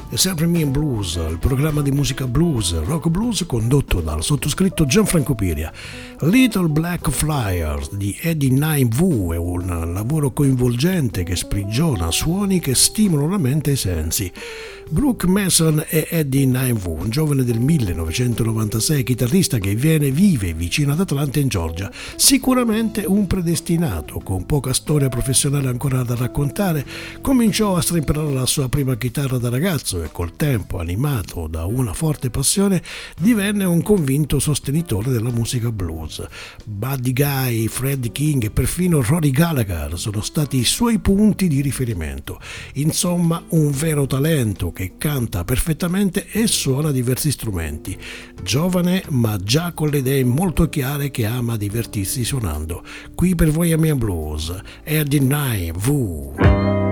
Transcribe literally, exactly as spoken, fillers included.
È sempre Me and Blues, il programma di musica blues, rock blues condotto dal sottoscritto Gianfranco Piria. Little Black Flyers di Eddie nine V è un lavoro coinvolgente che sprigiona suoni che stimolano la mente e i sensi. Brooke Mason è Eddie nine V, un giovane del millenovecentonovantasei chitarrista che viene, vive vicino ad Atlanta in Georgia. Sicuramente un predestinato, con poca storia professionale ancora da raccontare, cominciò a strimpellare la sua prima chitarra da ragazzo e col tempo, animato da una forte passione, divenne un convinto sostenitore della musica blues. Buddy Guy, Freddie King e perfino Rory Gallagher sono stati i suoi punti di riferimento. Insomma, un vero talento che canta perfettamente e suona diversi strumenti. Giovane ma già con le idee molto chiare, che ama divertirsi suonando. Qui per voi a Me and Blues, Eddie nine V.